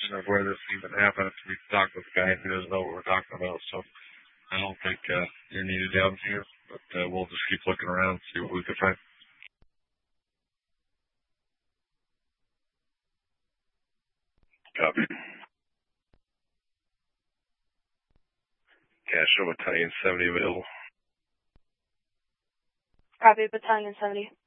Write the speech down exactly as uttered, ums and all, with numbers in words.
question of where this even happened. We talked with the guy who doesn't know what we're talking about, so I don't think uh, you're needed down here, but uh, we'll just keep looking around and see what we can find. Copy. Yeah, show Battalion seventy available. Copy, Battalion seventy.